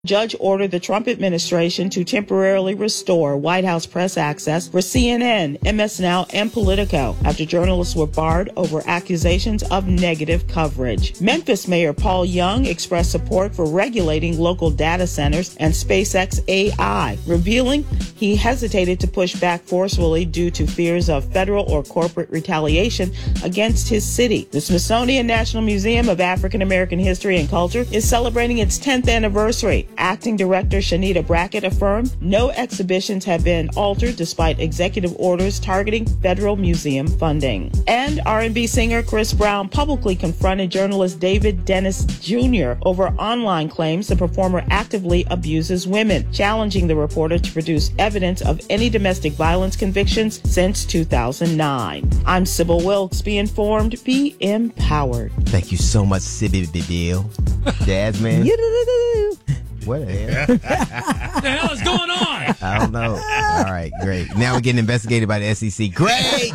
Judge ordered the Trump administration to temporarily restore White House press access for CNN, MS Now, and Politico after journalists were barred over accusations of negative coverage. Memphis Mayor Paul Young expressed support for regulating local data centers and SpaceX AI, revealing he hesitated to push back forcefully due to fears of federal or corporate retaliation against his city. The Smithsonian National Museum of African American History and Culture is celebrating its 10th anniversary. Acting Director Shanita Brackett affirmed no exhibitions have been altered despite executive orders targeting federal museum funding. And R&B singer Chris Brown publicly confronted journalist David Dennis Jr. over online claims the performer actively abuses women, challenging the reporter to produce evidence of any domestic violence convictions since 2009. I'm Sybil Wilkes. Be informed, be empowered. Thank you so much, Sybil Bill. Jasmine. What the hell? What the hell is going on? I don't know. All right, great. Now we're getting investigated by the SEC. Great!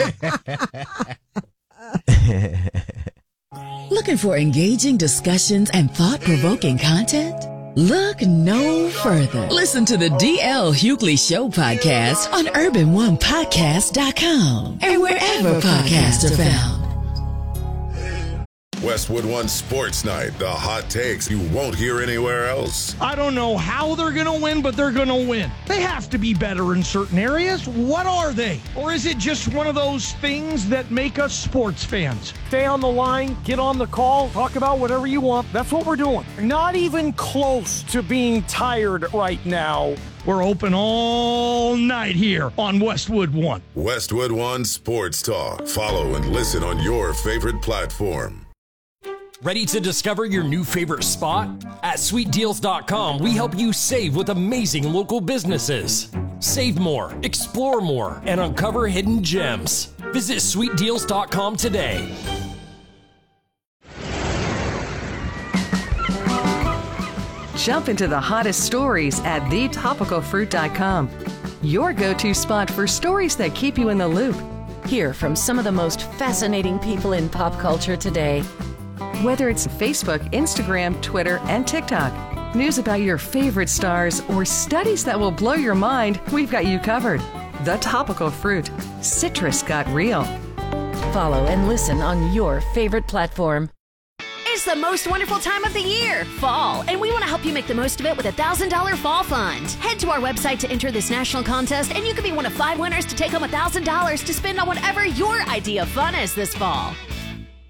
Looking for engaging discussions and thought-provoking content? Look no further. Listen to the D.L. Hughley Show podcast on UrbanOnePodcast.com and wherever podcasts are found. Westwood One Sports Night, the hot takes you won't hear anywhere else. I don't know how they're going to win, but they're going to win. They have to be better in certain areas. What are they? Or is it just one of those things that make us sports fans? Stay on the line, get on the call, talk about whatever you want. That's what we're doing. Not even close to being tired right now. We're open all night here on Westwood One. Westwood One Sports Talk. Follow and listen on your favorite platform. Ready to discover your new favorite spot? At SweetDeals.com, we help you save with amazing local businesses. Save more, explore more, and uncover hidden gems. Visit SweetDeals.com today. Jump into the hottest stories at TheTopicalFruit.com. Your go-to spot for stories that keep you in the loop. Hear from some of the most fascinating people in pop culture today. Whether it's Facebook, Instagram, Twitter, and TikTok, news about your favorite stars, or studies that will blow your mind, we've got you covered. The Topical Fruit. Citrus got real. Follow and listen on your favorite platform. It's the most wonderful time of the year, fall, and we want to help you make the most of it with a $1,000 fall fund. Head to our website to enter this national contest, and you could be one of 5 winners to take home $1,000 to spend on whatever your idea of fun is this fall.